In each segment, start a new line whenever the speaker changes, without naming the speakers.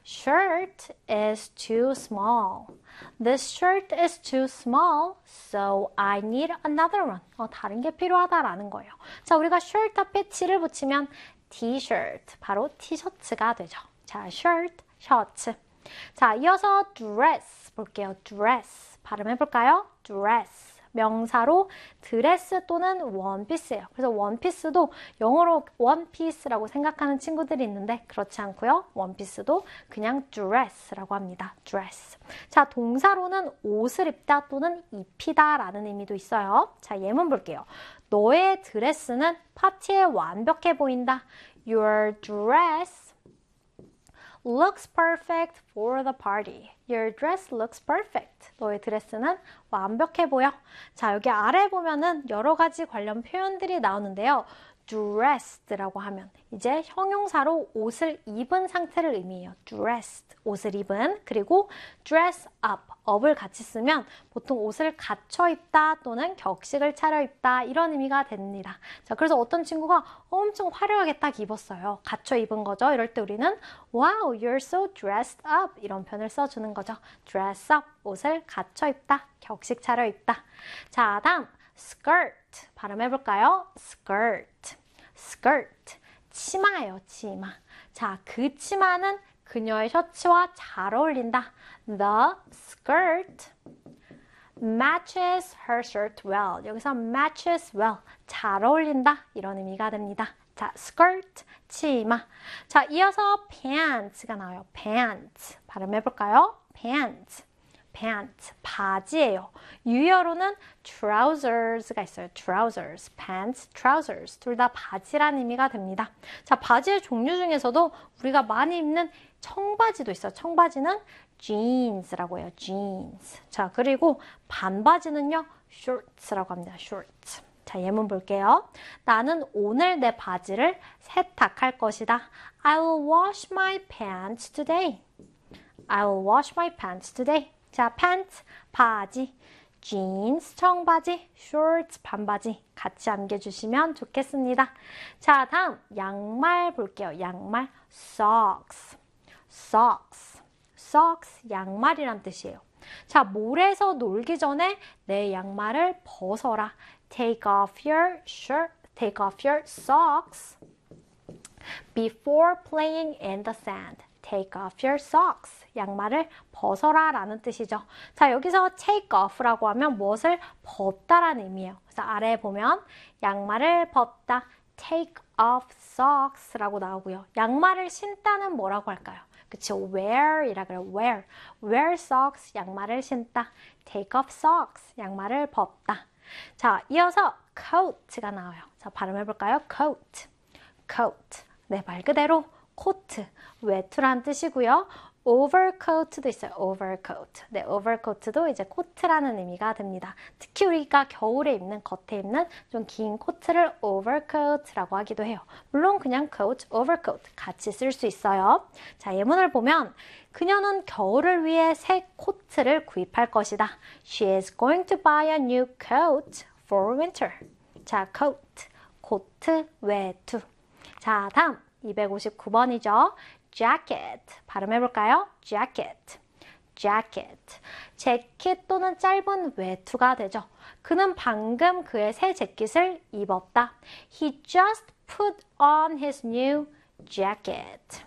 shirt is too small. This shirt is too small, so I need another one. 다른 게 필요하다라는 거예요. 자, 우리가 shirt 앞에 t를 붙이면 t-shirt, 바로 티셔츠가 되죠. 자, shirt, 셔츠. 자, 이어서 dress 볼게요. dress. 발음해볼까요? dress. 명사로 드레스 또는 원피스예요. 그래서 원피스도 영어로 원피스라고 생각하는 친구들이 있는데 그렇지 않고요. 원피스도 그냥 dress라고 합니다. dress. 자, 동사로는 옷을 입다 또는 입히다 라는 의미도 있어요. 자, 예문 볼게요. 너의 드레스는 파티에 완벽해 보인다. Your dress looks perfect for the party. Your dress looks perfect. 너의 드레스는 완벽해 보여. 자, 여기 아래 보면은 여러 가지 관련 표현들이 나오는데요. dressed라고 하면 이제 형용사로 옷을 입은 상태를 의미해요. dressed, 옷을 입은. 그리고 dress up, up을 같이 쓰면 보통 옷을 갖춰 입다 또는 격식을 차려 입다 이런 의미가 됩니다. 자, 그래서 어떤 친구가 엄청 화려하게 딱 입었어요. 갖춰 입은 거죠. 이럴 때 우리는 Wow, you're so dressed up 이런 표현을 써주는 거죠. dress up, 옷을 갖춰 입다, 격식 차려 입다. 자, 다음 skirt 발음해볼까요? skirt, skirt, 치마예요. 치마. 자, 그 치마는 그녀의 셔츠와 잘 어울린다. The skirt matches her shirt well. 여기서 matches well, 잘 어울린다 이런 의미가 됩니다. 자, skirt, 치마. 자, 이어서 pants가 나와요. pants 발음해볼까요? pants, pants, 바지예요. 유효로는 trousers가 있어요. trousers, pants, trousers. 둘 다 바지란 의미가 됩니다. 자, 바지의 종류 중에서도 우리가 많이 입는 청바지도 있어요. 청바지는 jeans라고 해요. jeans. 자, 그리고 반바지는요. shorts라고 합니다. shorts. 자, 예문 볼게요. 나는 오늘 내 바지를 세탁할 것이다. I will wash my pants today. I will wash my pants today. 자, pants, 바지, jeans, 청바지, shorts, 반바지 같이 암겨주시면 좋겠습니다. 자, 다음 양말 볼게요. 양말, socks, socks, socks, 양말이란 뜻이에요. 자, 모래에서 놀기 전에 내 양말을 벗어라. Take off your shirt, take off your socks before playing in the sand. Take off your socks. 양말을 벗어라 라는 뜻이죠. 자, 여기서 take off라고 하면 무엇을 벗다라는 의미예요. 그래서 아래에 보면 양말을 벗다. take off socks라고 나오고요. 양말을 신다는 뭐라고 할까요? 그쵸? wear이라 그래요. wear. wear socks. 양말을 신다. take off socks. 양말을 벗다. 자, 이어서 coat가 나와요. 자, 발음해볼까요? coat. coat. 네, 말 그대로 코트, 외투란 뜻이고요. overcoat도 있어요. overcoat. 네, overcoat도 이제 코트라는 의미가 됩니다. 특히 우리가 겨울에 입는, 겉에 입는 좀 긴 코트를 overcoat라고 하기도 해요. 물론 그냥 coat, overcoat 같이 쓸 수 있어요. 자, 예문을 보면 그녀는 겨울을 위해 새 코트를 구입할 것이다. She is going to buy a new coat for winter. 자, coat, 코트, 외투. 자, 다음 259번이죠. jacket. 발음해볼까요? jacket. jacket. 재킷 또는 짧은 외투가 되죠. 그는 방금 그의 새 재킷을 입었다. He just put on his new jacket.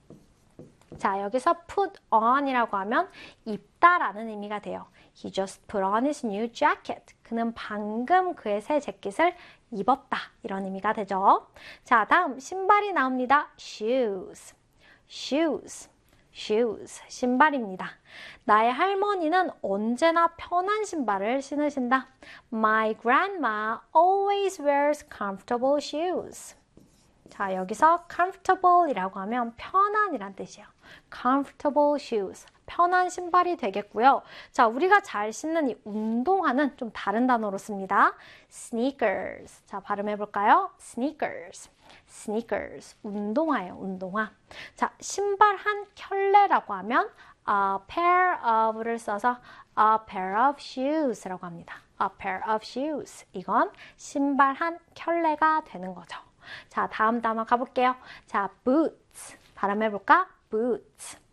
자, 여기서 put on이라고 하면 입다라는 의미가 돼요. He just put on his new jacket. 그는 방금 그의 새 재킷을 입었다. 이런 의미가 되죠. 자, 다음 신발이 나옵니다. shoes. shoes. shoes. 신발입니다. 나의 할머니는 언제나 편한 신발을 신으신다. My grandma always wears comfortable shoes. 자, 여기서 comfortable이라고 하면 편한이란 뜻이에요. comfortable shoes. 편한 신발이 되겠고요. 자, 우리가 잘 신는 이 운동화는 좀 다른 단어로 씁니다. sneakers. 자, 발음해볼까요? sneakers. sneakers. 운동화예요, 운동화. 자, 신발 한 켤레라고 하면 a pair of를 써서 a pair of shoes라고 합니다. a pair of shoes. 이건 신발 한 켤레가 되는 거죠. 자, 다음 단어 가볼게요. 자, boots. 발음해볼까? boots.